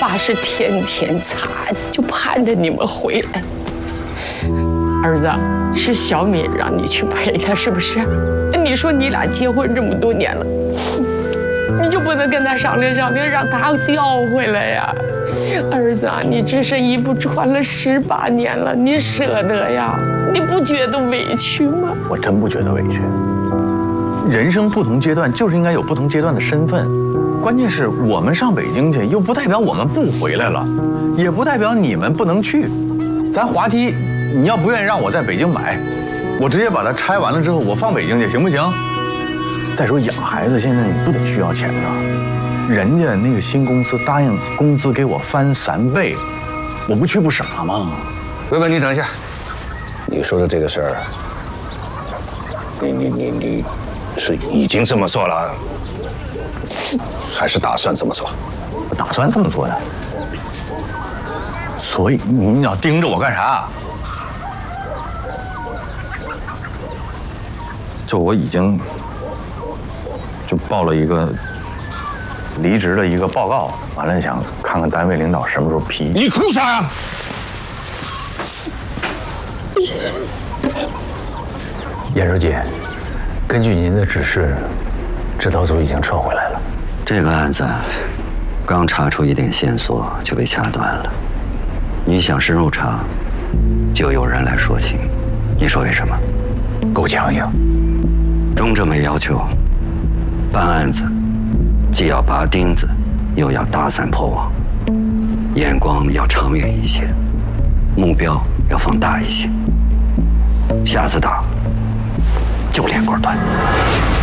爸是天天擦，就盼着你们回来。儿子，是小敏让你去陪他，是不是？你说你俩结婚这么多年了，你就不能跟他商量商量，让他调回来呀？儿子啊，你这身衣服穿了18年了，你舍得呀？你不觉得委屈吗？ 我真不觉得委屈。人生不同阶段就是应该有不同阶段的身份。关键是我们上北京去，又不代表我们不回来了，也不代表你们不能去。咱滑梯，你要不愿意让我在北京买，我直接把它拆完了之后，我放北京去，行不行？再说养孩子，现在你不得需要钱呢？人家那个新公司答应工资给我翻3倍，我不去不傻吗？ 薇薇，你等一下，你说的这个事儿，你是已经这么做了，还是打算这么做？ 我打算这么做的。所以你要盯着我干啥？就我已经就报了一个离职的一个报告，完了想看看单位领导什么时候批。 你哭啥呀？ 严书记，根据您的指示，指导组已经撤回来了。 这个案子刚查出一点线索就被掐断了。你想深入查，就有人来说情。你说为什么？ 够强硬。 中这么要求，办案子既要拔钉子，又要打散破网，眼光要长远一些，目标要放大一些。下次打就练果断。